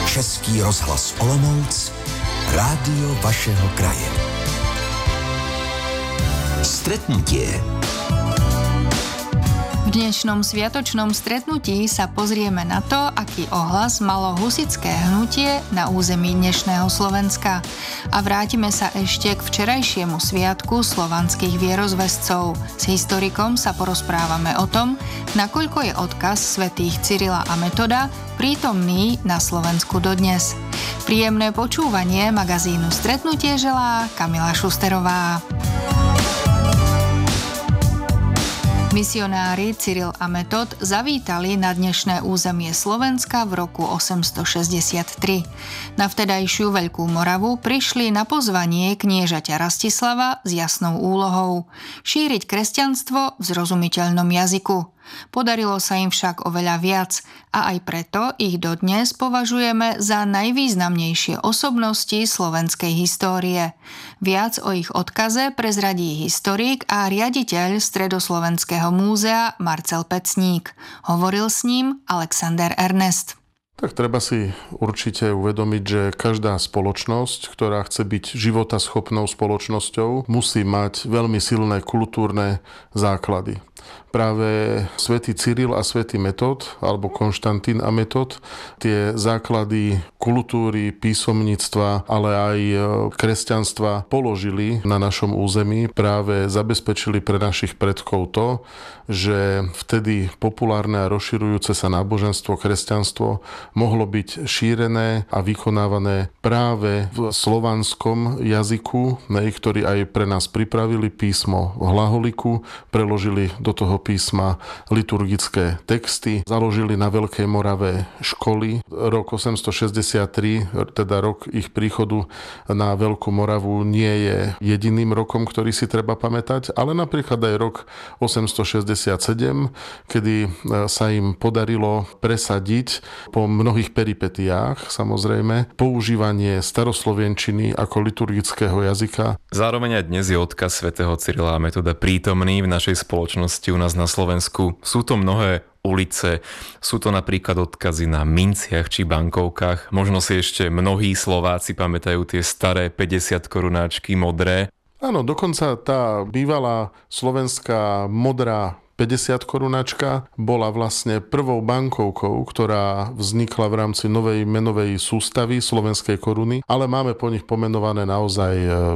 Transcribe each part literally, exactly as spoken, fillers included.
Český rozhlas Olomouc, rádio vašeho kraje. Stretnutie. V dnešnom sviatočnom stretnutí sa pozrieme na to, aký ohlas malo husitské hnutie na území dnešného Slovenska. A vrátime sa ešte k včerajšiemu sviatku slovanských vierozvescov. S historikom sa porozprávame o tom, nakoľko je odkaz svätých Cyrila a Metoda prítomný na Slovensku dodnes. Príjemné počúvanie magazínu Stretnutie želá Kamila Šusterová. Misionári Cyril a Metod zavítali na dnešné územie Slovenska v roku osemstošesťdesiattri. Na vtedajšiu Veľkú Moravu prišli na pozvanie kniežaťa Rastislava s jasnou úlohou šíriť kresťanstvo v zrozumiteľnom jazyku. Podarilo sa im však oveľa viac a aj preto ich dodnes považujeme za najvýznamnejšie osobnosti slovenskej histórie. Viac o ich odkaze prezradí historik a riaditeľ Stredoslovenského múzea Marcel Pecník. Hovoril s ním Alexander Ernest. Tak treba si určite uvedomiť, že každá spoločnosť, ktorá chce byť životaschopnou spoločnosťou, musí mať veľmi silné kultúrne základy. Práve svätý Cyril a svätý Metod, alebo Konštantín a Metod, tie základy kultúry, písomníctva, ale aj kresťanstva položili na našom území, práve zabezpečili pre našich predkov to, že vtedy populárne a rozširujúce sa náboženstvo, kresťanstvo mohlo byť šírené a vykonávané práve v slovanskom jazyku, ktorý aj pre nás pripravili písmo v hlaholiku, preložili do toho písma liturgické texty, založili na Veľkej Morave školy. Rok osemstošesťdesiattri, teda rok ich príchodu na Veľkú Moravu, nie je jediným rokom, ktorý si treba pamätať, ale napríklad aj rok osemstošesťdesiatsedem, kedy sa im podarilo presadiť po mnohých peripetiách, samozrejme, používanie staroslovenčiny ako liturgického jazyka. Zároveň aj dnes je odkaz svätého Cyrila a Metoda prítomný v našej spoločnosti u nás na Slovensku. Sú to mnohé ulice, sú to napríklad odkazy na minciach či bankovkách. Možno si ešte mnohí Slováci pamätajú tie staré päťdesiat korunáčky modré. Áno, dokonca tá bývalá slovenská modrá päťdesiat korunačka bola vlastne prvou bankovkou, ktorá vznikla v rámci novej menovej sústavy slovenskej koruny, ale máme po nich pomenované naozaj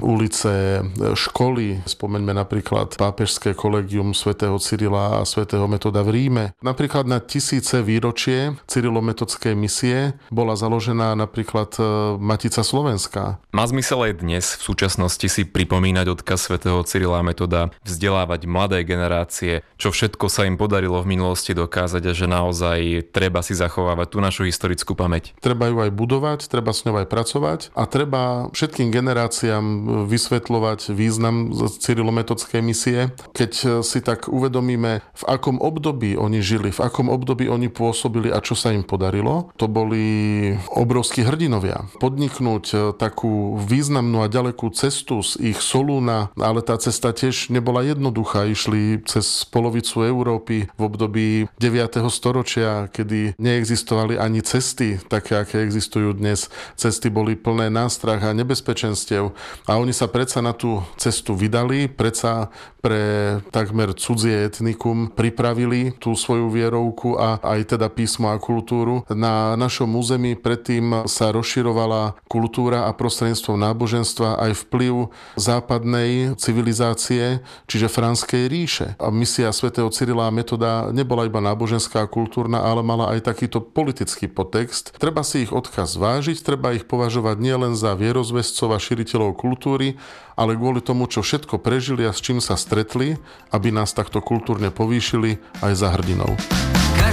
ulice, školy. Spomeňme napríklad pápežské kolegium svätého Cyrila a svätého Metoda v Ríme. Napríklad na tisíce výročie cyrilometodskej misie bola založená napríklad Matica Slovenská. Má zmysel aj dnes v súčasnosti si pripomínať odkaz svätého Cyrila a Metoda, vzdelávať mladé generácie, čo všetko sa im podarilo v minulosti dokázať a že naozaj treba si zachovávať tú našu historickú pamäť. Treba ju aj budovať, treba s ňou aj pracovať a treba všetkým generáciám vysvetľovať význam cyrilometodskej misie. Keď si tak uvedomíme, v akom období oni žili, v akom období oni pôsobili a čo sa im podarilo, to boli obrovskí hrdinovia. Podniknúť takú významnú a ďalekú cestu z ich Solúna, ale tá cesta tiež nebola jednoduchá, išli cez polovicu Európy v období deviateho storočia, kedy neexistovali ani cesty, také, aké existujú dnes. Cesty boli plné nástrah a nebezpečenstiev a oni sa predsa na tú cestu vydali, predsa pre takmer cudzie etnikum pripravili tú svoju vierovku a aj teda písmo a kultúru. Na našom území predtým sa rozširovala kultúra a prostredníctvom náboženstva aj vplyv západnej civilizácie, čiže Franskej ríše. A misia svätého Cyrila a Metoda nebola iba náboženská a kultúrna, ale mala aj takýto politický podtext. Treba si ich odkaz vážiť, treba ich považovať nielen za vierozvescov a šíriteľov kultúry, ale kvôli tomu, čo všetko prežili a s čím sa stretli, aby nás takto kultúrne povýšili aj za hrdinou.